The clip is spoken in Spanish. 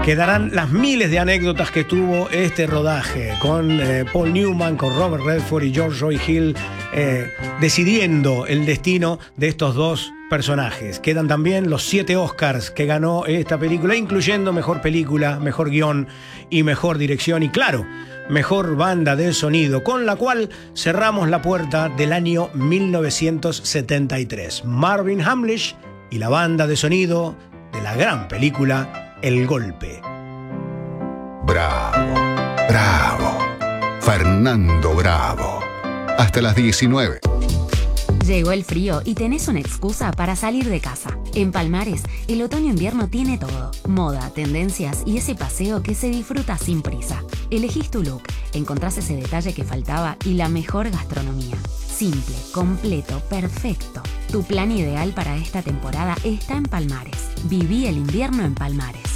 Quedarán las miles de anécdotas que tuvo este rodaje con Paul Newman, con Robert Redford y George Roy Hill decidiendo el destino de estos dos personajes. Quedan también los 7 Oscars que ganó esta película, incluyendo mejor película, mejor guión y mejor dirección y, claro, mejor banda de sonido, con la cual cerramos la puerta del año 1973. Marvin Hamlisch y la banda de sonido de la gran película El Golpe. Bravo, bravo, Fernando Bravo. Hasta las 19. Llegó el frío y tenés una excusa para salir de casa. En Palmares, el otoño-invierno tiene todo. Moda, tendencias y ese paseo que se disfruta sin prisa. Elegís tu look, encontrás ese detalle que faltaba y la mejor gastronomía. Simple, completo, perfecto. Tu plan ideal para esta temporada está en Palmares. Viví el invierno en Palmares.